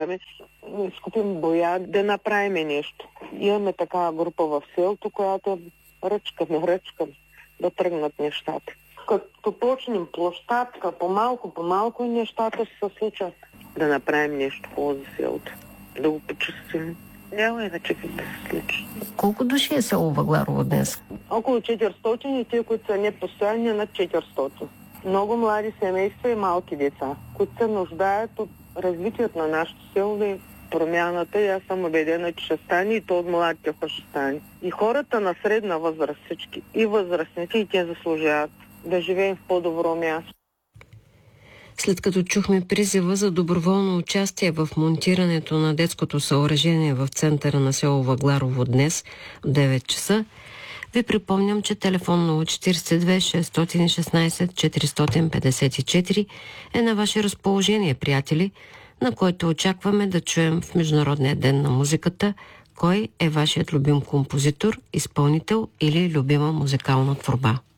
събираме, скупим боя, да направим нещо. Имаме такава група в селото, която ръчкаме, да тръгнат нещата. Като почнем площадка, по-малко нещата ще се случат. Да направим нещо хубаво за селото. Да го почистим. Няма иначе как да се случи. Колко души е село Въгларово днес? Около 400 и те, които са непостоянни, над 400. Много млади семейства и малки деца, които се нуждаят от развитието на нашето село и промяната. И аз съм убедена, че ще стане и то от младите хора ще стане. И хората на средна възраст всички, и възрастните, и те заслужават да живеем в по-добро място. След като чухме призива за доброволно участие в монтирането на детското съоръжение в центъра на село Въгларово днес в 9 часа, ви припомням, че телефон 042 616 454 е на ваше разположение, приятели, на който очакваме да чуем в Международния ден на музиката кой е вашият любим композитор, изпълнител или любима музикална творба.